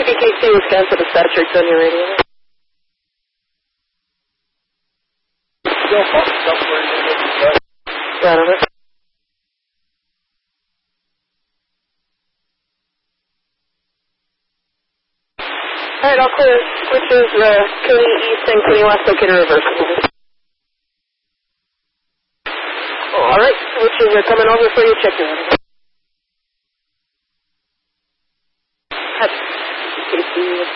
CBKC, Wisconsin dispatcher, it's on your radio. Right over. Alright, all clear. Switches, Cooney East and Cooney West, located reversible. Alright, switches are coming over for you, check your